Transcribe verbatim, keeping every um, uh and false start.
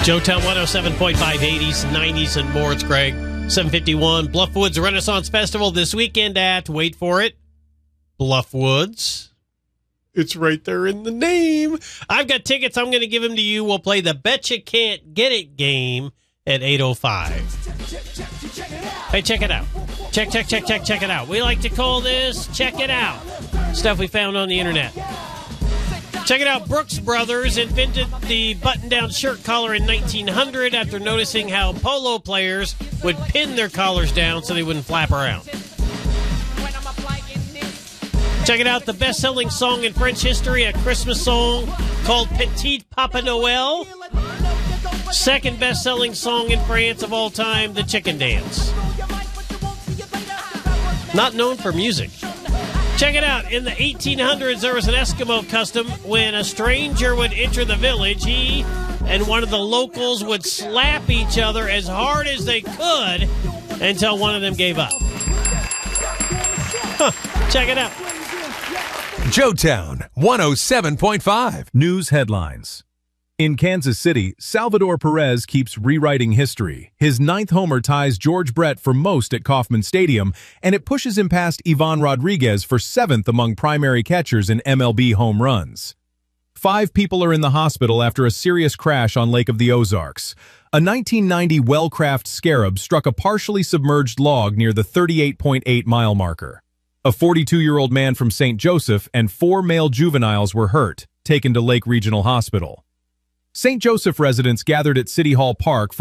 Joetown one oh seven point five, eighties, nineties, and more. It's Greg. seven fifty-one, Bluffwoods Renaissance Festival this weekend at, wait for it, Bluffwoods. It's right there in the name. I've got tickets. I'm going to give them to you. We'll play the Betcha Can't Get It game at eight oh five. Hey, check it out. Check, check, check, check, check it out. We like to call this Check It Out. Stuff we found on the internet. Check it out. Brooks Brothers invented the button-down shirt collar in nineteen hundred after noticing how polo players would pin their collars down so they wouldn't flap around. Check it out. The best-selling song in French history, a Christmas song called Petit Papa Noel. Second best-selling song in France of all time, The Chicken Dance. Not known for music. Check it out. In the eighteen hundreds, there was an Eskimo custom. When a stranger would enter the village, he and one of the locals would slap each other as hard as they could until one of them gave up. Huh. Check it out. Joetown one oh seven point five. News headlines. In Kansas City, Salvador Perez keeps rewriting history. His ninth homer ties George Brett for most at Kauffman Stadium, and it pushes him past Ivan Rodriguez for seventh among primary catchers in M L B home runs. Five people are in the hospital after a serious crash on Lake of the Ozarks. A nineteen ninety Wellcraft Scarab struck a partially submerged log near the thirty-eight point eight mile marker. A forty-two-year-old man from Saint Joseph and four male juveniles were hurt, taken to Lake Regional Hospital. Saint Joseph residents gathered at City Hall Park for